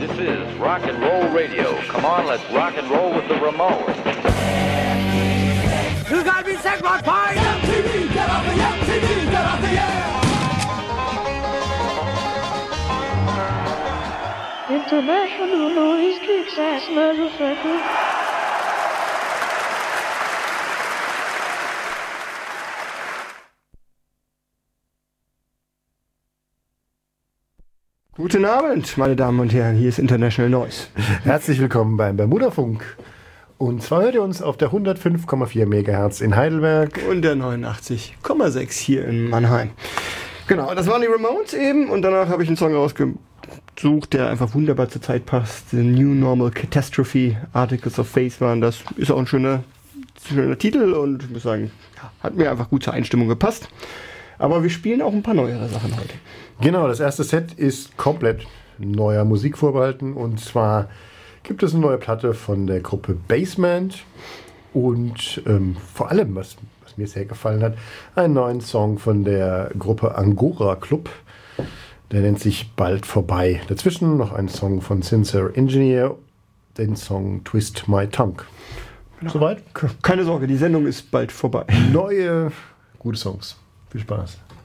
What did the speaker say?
This is Rock and Roll Radio. Come on, let's rock and roll with the Ramones. You gotta be sick, rock pie! MTV, get off the MTV, get off the air! International noise kicks ass, motherfucker. Guten Abend, meine Damen und Herren, hier ist International Noise. Herzlich willkommen beim Bermuda-Funk. Und zwar hört ihr uns auf der 105,4 MHz in Heidelberg. Und der 89,6 hier in Mannheim. Genau, das waren die Ramones eben und danach habe ich einen Song rausgesucht, der einfach wunderbar zur Zeit passt. The New Normal Catastrophe, Articles of Faith waren das. Ist auch ein schöner Titel und ich muss sagen, hat mir einfach gut zur Einstimmung gepasst. Aber wir spielen auch ein paar neuere Sachen heute. Genau, das erste Set ist komplett neuer Musik vorbehalten. Und zwar gibt es eine neue Platte von der Gruppe Basement. Und vor allem, was mir sehr gefallen hat, einen neuen Song von der Gruppe Angora Club. Der nennt sich Bald vorbei. Dazwischen noch ein Song von Sincere Engineer, den Song Twist My Tongue. Genau. Soweit? Keine Sorge, die Sendung ist bald vorbei. Neue, gute Songs. Viel Spaß.